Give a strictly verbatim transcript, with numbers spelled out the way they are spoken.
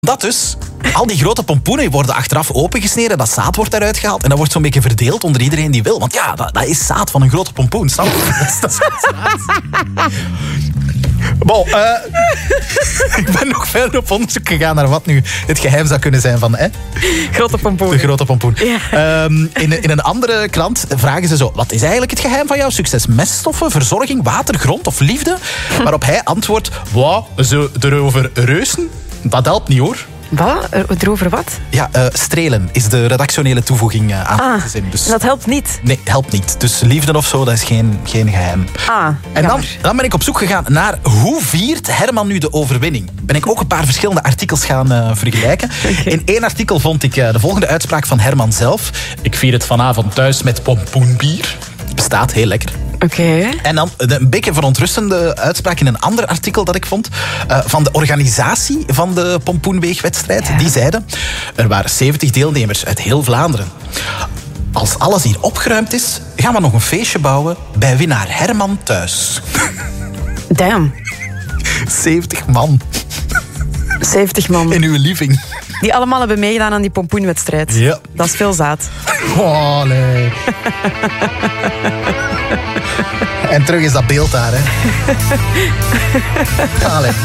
Dat dus. Al die grote pompoenen worden achteraf opengesneden, dat zaad wordt eruit gehaald en dat wordt zo'n beetje verdeeld onder iedereen die wil. Want ja, dat, dat is zaad van een grote pompoen, snap je? Dat is, dat is zaad. Bon, uh, ik ben nog verder op onderzoek gegaan naar wat nu het geheim zou kunnen zijn van... hè? Grote pompoen. De grote pompoen. Ja. Um, in, in een andere krant vragen ze zo... Wat is eigenlijk het geheim van jouw succes? Meststoffen, verzorging, water, grond of liefde? Waarop hij antwoordt... Wow, zo erover reuzen? Dat helpt niet hoor. Wat? Erover wat? Ja, uh, strelen is de redactionele toevoeging uh, aan ah, de zin. Dus, dat helpt niet? Nee, helpt niet. Dus liefde of zo, dat is geen, geen geheim. Ah, en dan, dan ben ik op zoek gegaan naar hoe viert Herman nu de overwinning. Ben ik ook een paar verschillende artikels gaan uh, vergelijken. Okay. In één artikel vond ik uh, de volgende uitspraak van Herman zelf. Ik vier het vanavond thuis met pompoenbier. Bestaat heel lekker. Oké. Okay. En dan een beetje verontrustende uitspraak in een ander artikel dat ik vond. Uh, van de organisatie van de pompoenweegwedstrijd. Ja. Die zeiden, er waren zeventig deelnemers uit heel Vlaanderen. Als alles hier opgeruimd is, gaan we nog een feestje bouwen bij winnaar Herman thuis. Damn. zeventig man. zeventig man. In uw living. Die allemaal hebben meegedaan aan die pompoenwedstrijd. Ja. Dat is veel zaad. Oh, nee. En terug is dat beeld daar, hè. Allee.